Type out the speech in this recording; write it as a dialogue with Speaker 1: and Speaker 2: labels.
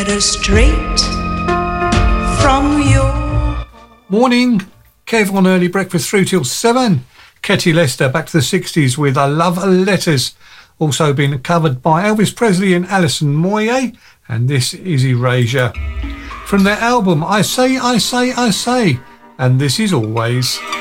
Speaker 1: Straight from your
Speaker 2: morning. Kev on early breakfast through till 7. Ketty Lester back to the 60s with I Love Letters. Also been covered by Elvis Presley and Alison Moyet. And this is Erasure. From their album I Say, I Say, I Say. And this is Always.